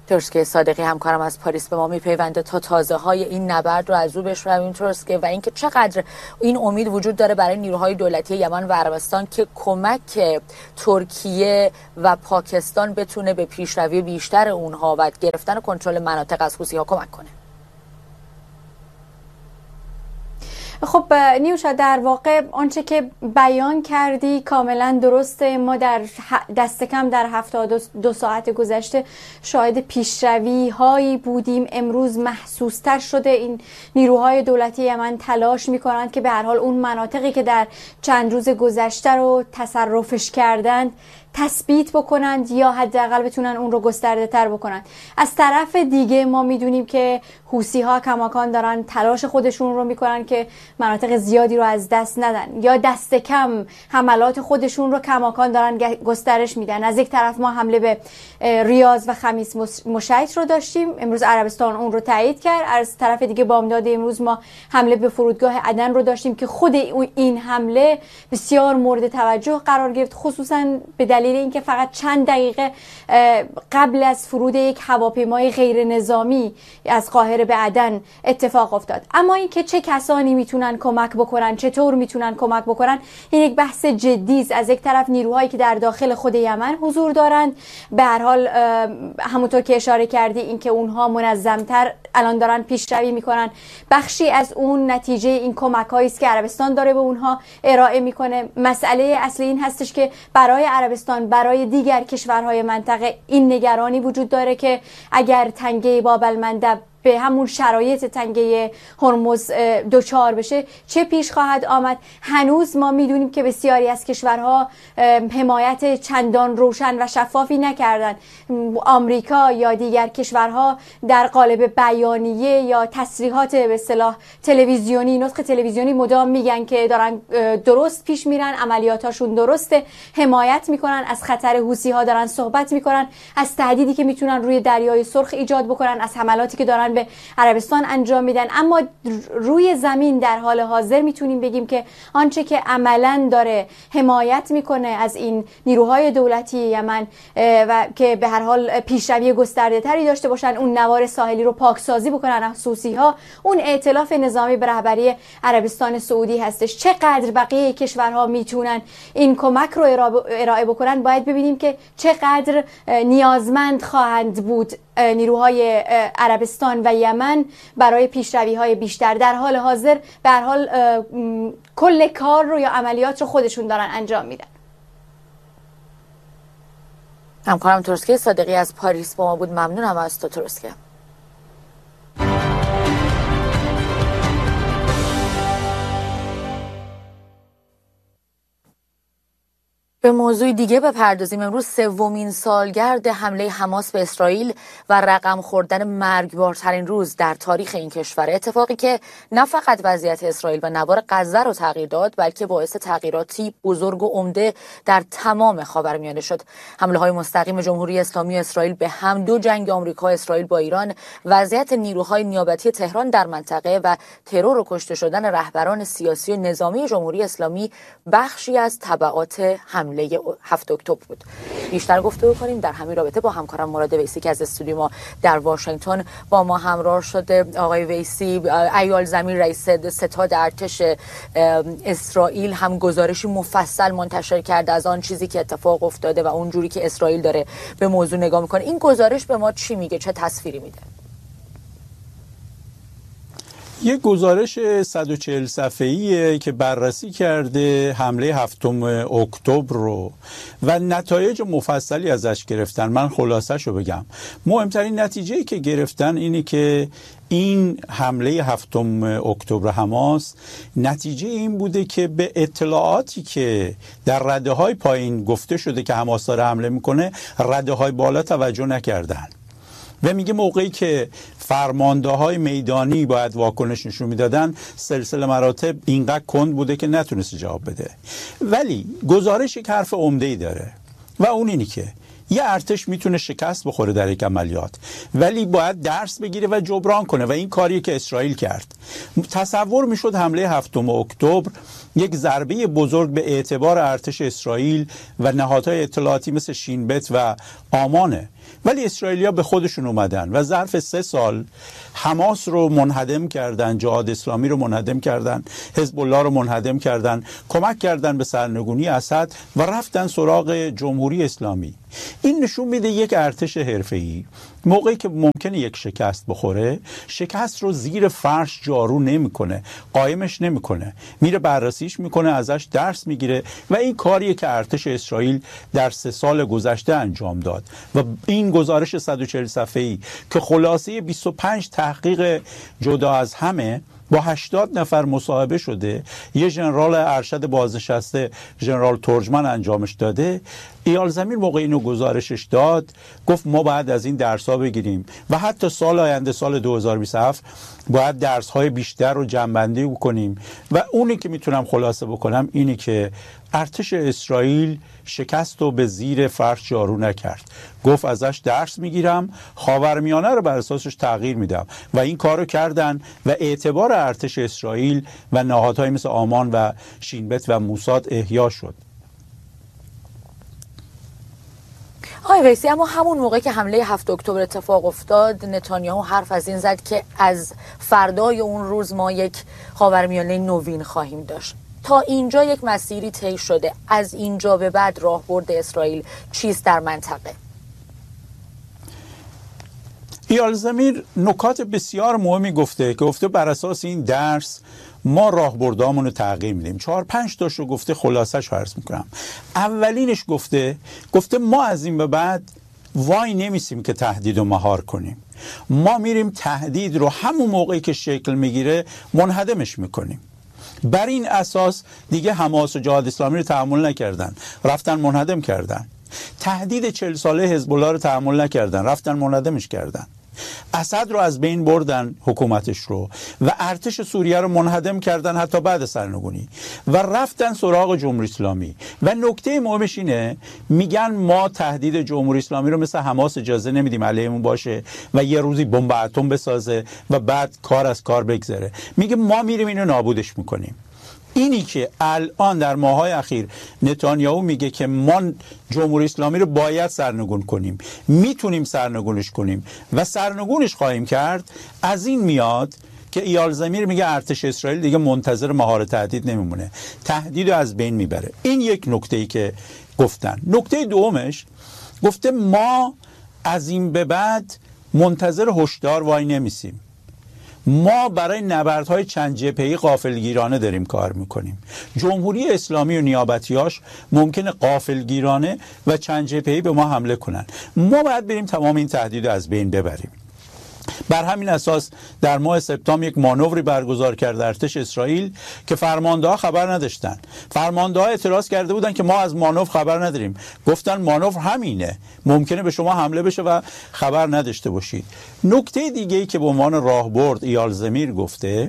ترسکه صادقی همکارم از پاریس به ما میپیونده تا تازه های این نبرد رو از رو بشنویم ترسکه، و اینکه چقدر این امید وجود داره برای نیروهای دولتی یمن و عربستان که کمک ترکیه و پاکستان بتونه به پیشروی بیشتر اونها و گرفتن کنترل مناطق از حوثی‌ها کمک کنه. خب نیوشا، در واقع آنچه که بیان کردی کاملا درسته. ما در دست کم در 72 ساعت گذشته شاهد پیشروی هایی بودیم. امروز محسوس تر شده این نیروهای دولتی یمن تلاش میکنند که به هر حال اون مناطقی که در چند روز گذشته رو تصرفش کردند تثبیت بکنند یا حداقل بتونن اون رو گسترده تر بکنند. از طرف دیگه ما میدونیم که حوثی ها کماکان دارن تلاش خودشون رو میکنن که مناطق زیادی رو از دست ندن یا دست کم حملات خودشون رو کماکان دارن گسترش میدن. از یک طرف ما حمله به ریاض و خمیس مشیط رو داشتیم، امروز عربستان اون رو تایید کرد. از طرف دیگه بامداد امروز ما حمله به فرودگاه عدن رو داشتیم که خود این حمله بسیار مورد توجه قرار گرفت، خصوصا به دلیل اینکه فقط چند دقیقه قبل از فرود یک هواپیمای غیر نظامی از قاهره به عدن اتفاق افتاد. اما اینکه چه کسانی میتونن کمک بکنن، چطور میتونن کمک بکنن، این یک بحث جدی است. از یک طرف نیروهایی که در داخل خود یمن حضور دارند، به هر حال همونطور که اشاره کردی اینکه اونها منظمتر الان دارن پیشروی میکنن. بخشی از اون نتیجه این کمک‌هایی است که عربستان داره به اونها ارائه میکنه. مسئله اصلی این هستش که برای عربستان، برای دیگر کشورهای منطقه این نگرانی وجود داره که اگر تنگه باب المندب به همون شرایط تنگه هرمز دوچار بشه چه پیش خواهد آمد. هنوز ما میدونیم که بسیاری از کشورها حمایت چندان روشن و شفافی نکردن. آمریکا یا دیگر کشورها در قالب بیانیه یا تصریحات به اصطلاح تلویزیونی، نطق تلویزیونی مدام میگن که دارن درست پیش میرن، عملیاتاشون درسته، حمایت میکنن از خطر حوثی ها، دارن صحبت میکنن از تهدیدی که میتونن روی دریای سرخ ایجاد بکنن، از حملاتی که دارن به عربستان انجام میدن. اما روی زمین در حال حاضر میتونیم بگیم که آنچه که عملاً داره حمایت میکنه از این نیروهای دولتی یمن و که به هر حال پیشروی گسترده تری داشته باشن، اون نوار ساحلی رو پاکسازی بکنن از حوثی‌ها، اون ائتلاف نظامی به رهبری عربستان سعودی هستش. چقدر بقیه کشورها میتونن این کمک رو ارائه بکنن باید ببینیم که چقدر نیازمند خواهند بود نیروهای عربستان و یمن برای پیشروی‌های بیشتر. در حال حاضر به هر حال کل کار رو یا عملیات رو خودشون دارن انجام میدن. همکارم ترسکه صادقی از پاریس با ما بود. ممنونم از تو ترسکه. به موضوع دیگه بپردازیم. امروز سومین سالگرد حمله حماس به اسرائیل و رقم خوردن مرگبارترین روز در تاریخ این کشور، اتفاقی که نه فقط وضعیت اسرائیل و نوار غزه رو تغییر داد بلکه باعث تغییراتی بزرگ و عمده در تمام خاورمیانه شد. حمله‌های مستقیم جمهوری اسلامی اسرائیل به هم، دو جنگ آمریکا اسرائیل با ایران، وضعیت نیروهای نیابتی تهران در منطقه و ترور و کشته شدن رهبران سیاسی و نظامی جمهوری اسلامی بخشی از تبعات حمله 7 اکتبر بود. بیشتر گفتگو کنیم در همین رابطه با همکارم مراد ویسی که از استودیو ما در واشنگتن با ما همراه شده. آقای ویسی، ایال زمین رئیس ستاد ارتش اسرائیل هم گزارشی مفصل منتشر کرده از آن چیزی که اتفاق افتاده و اون جوری که اسرائیل داره به موضوع نگاه میکنه. این گزارش به ما چی میگه؟ چه تصویری میده؟ یک گزارش 140 صفحه‌ایه که بررسی کرده حمله 7 اکتبر رو و نتایج مفصلی ازش گرفتن. من خلاصه‌شو بگم. مهمترین نتیجه‌ای که گرفتن اینه که این حمله 7 اکتبر حماس نتیجه این بوده که به اطلاعاتی که در رده‌های پایین گفته شده که حماس داره حمله میکنه، رده‌های بالا توجه نکردن. و میگه موقعی که فرمانده‌های میدانی باید واکنش نشون میدادن، سلسله مراتب اینقدر کند بوده که نتونست جواب بده. ولی گزارش یک حرف عمده‌ای داره و اون اینی که یه ارتش میتونه شکست بخوره در یک عملیات، ولی باید درس بگیره و جبران کنه و این کاریه که اسرائیل کرد. تصور میشد حمله 7 اکتبر یک ضربه بزرگ به اعتبار ارتش اسرائیل و نهادهای اطلاعاتی مثل شین بت و آمانه، ولی اسرائیلیا به خودشون اومدن و ظرف 3 سال حماس رو منهدم کردن، جهاد اسلامی رو منهدم کردن، حزب الله رو منهدم کردن، کمک کردن به سرنگونی اسد و رفتن سراغ جمهوری اسلامی. این نشون میده یک ارتش حرفه‌ای موقعی که ممکنه یک شکست بخوره، شکست رو زیر فرش جارو نمیکنه، قایمش نمیکنه، میره بررسیش میکنه، ازش درس میگیره و این کاریه که ارتش اسرائیل در 3 سال گذشته انجام داد. و این گزارش 140 صفحه‌ای که خلاصه 25 تحقیق جدا از همه با 80 نفر مصاحبه شده، یه ژنرال ارشد بازنشسته ژنرال ترجمان انجامش داده، ایال زمین موقع اینو گزارشش داد گفت ما باید از این درس‌ها بگیریم و حتی سال آینده سال 2027 باید درس‌های بیشتر رو جمع‌بندی کنیم. و اونی که میتونم خلاصه بکنم اینی که ارتش اسرائیل شکست رو به زیر فرش جارو نکرد، گفت ازش درس میگیرم، خاورمیانه رو بر اساسش تغییر میدم و این کارو کردن و اعتبار ارتش اسرائیل و نهادهای مثل آمان و شین بت و موساد احیا شد. آقای ویسی، اما همون موقع که حمله 7 اکتبر اتفاق افتاد، نتانیاهو حرف از این زد که از فردای اون روز ما یک خاورمیانه نوین خواهیم داشت. تا اینجا یک مسیری طی شده، از اینجا به بعد راهبرد اسرائیل چیست در منطقه؟ ایال زمیر نکات بسیار مهمی گفته بر اساس این درس ما راهبردامون رو تغییر میدیم. 4-5 تاش رو گفته، خلاصش عرض میکنم. اولینش گفته ما از این به بعد وای نمیسیم که تهدید رو مهار کنیم، ما میریم تهدید رو همون موقعی که شکل میگیره منهدمش میکنیم. بر این اساس دیگه حماس و جهاد اسلامی رو تحمل نکردن، رفتن منهدم کردن. تهدید 40 ساله حزب الله رو تحمل نکردن، رفتن منهدمش کردن. اسد رو از بین بردن، حکومتش رو، و ارتش سوریه رو منهدم کردن حتی بعد سرنگونی، و رفتن سراغ جمهوری اسلامی. و نکته مهمش اینه میگن ما تهدید جمهوری اسلامی رو مثل حماس اجازه نمیدیم علیمون باشه و یه روزی بمب اتم بسازه و بعد کار از کار بگذره. میگه ما میریم اینو نابودش میکنیم. اینی که الان در ماه‌های اخیر نتانیاهو میگه که ما جمهوری اسلامی رو باید سرنگون کنیم، میتونیم سرنگونش کنیم و سرنگونش خواهیم کرد، از این میاد که ایال زمیر میگه ارتش اسرائیل دیگه منتظر مهار تهدید نمیمونه، تهدید رو از بین میبره. این یک نکته‌ای که گفتن. نکته دومش گفته ما از این به بعد منتظر هشدار وای نمیسیم، ما برای نبردهای چند جبهه‌ای غافلگیرانه داریم کار میکنیم. جمهوری اسلامی و نیابتیاش ممکنه غافلگیرانه و چند جبهه‌ای به ما حمله کنن، ما باید بریم تمام این تهدید از بین ببریم. بر همین اساس در ماه سپتامبر یک مانوری برگزار کرد ارتش اسرائیل که فرمانده‌ها خبر نداشتن. فرمانده‌ها اعتراض کرده بودن که ما از مانور خبر نداریم. گفتن مانور همینه، ممکنه به شما حمله بشه و خبر نداشته باشید. نکته دیگه‌ای که به عنوان راهبرد ایال زمیر گفته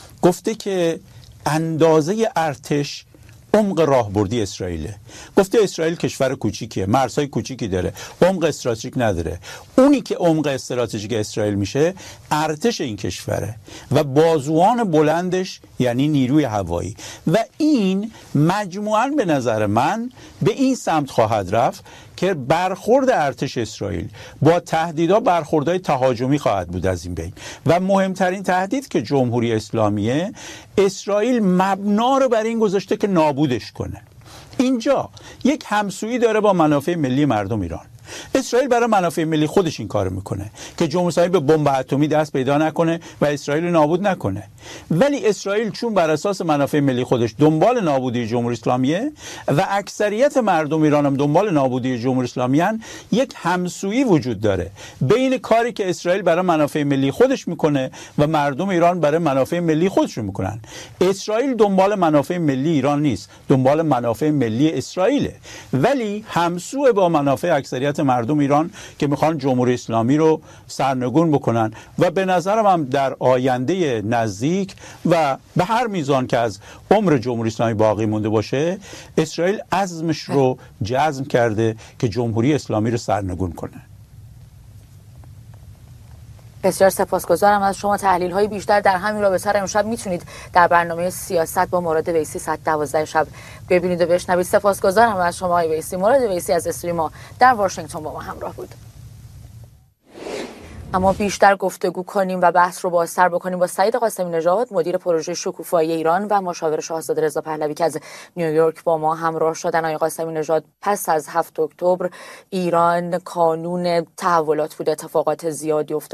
که اندازه ارتش عمق راهبردی اسرائیله. گفته اسرائیل کشور کوچیکیه، مرزهای کوچیکی داره، عمق استراتژیک نداره. اونی که عمق استراتژیک اسرائیل میشه ارتش این کشوره و بازوان بلندش یعنی نیروی هوایی. و این مجموعاً به نظر من به این سمت خواهد رفت که برخورد ارتش اسرائیل با تهدیدها برخوردهای تهاجمی خواهد بود از این بین. و مهمترین تهدید که جمهوری اسلامیه، اسرائیل مبنا رو بر این گذاشته که نابودش کنه. اینجا یک همسویی داره با منافع ملی مردم ایران. اسرائیل برای منافع ملی خودش این کارو میکنه که جمهوری اسلامی به بمب اتمی دست پیدا نکنه و اسرائیل نابود نکنه. ولی اسرائیل چون بر اساس منافع ملی خودش دنبال نابودی جمهوری اسلامیه و اکثریت مردم ایران هم دنبال نابودی جمهوری اسلامی ان، یک همسویی وجود داره بین کاری که اسرائیل برای منافع ملی خودش میکنه و مردم ایران برای منافع ملی خودشون میکنن. اسرائیل دنبال منافع ملی ایران نیست، دنبال منافع ملی اسرائیله، ولی همسو با منافع اکثریت مردم ایران که میخوان جمهوری اسلامی رو سرنگون بکنن. و به نظرم هم در آینده نزدیک و به هر میزان که از عمر جمهوری اسلامی باقی مونده باشه، اسرائیل عزمش رو جزم کرده که جمهوری اسلامی رو سرنگون کنه. بسیار سپاسگزارم از شما. تحلیل های بیشتر در همین رابطه را امشب میتونید در برنامه سیاست با مراد ویسی ساعت 12 شب ببینید و بشنوید. سپاسگزارم از شما آقای ویسی. مراد ویسی از استودیو ما در واشنگتن با ما همراه بود. اما بیشتر گفتگو کنیم و بحث رو بازتر بکنیم با سعید قاسمی نژاد، مدیر پروژه شکوفایی ایران و مشاور شاهزاده رضا پهلوی که از نیویورک با ما همراه شدن. آقای قاسمی نژاد، پس از 7 اکتبر ایران کانون تحولات بود، اتفاقات زیادی افتاد.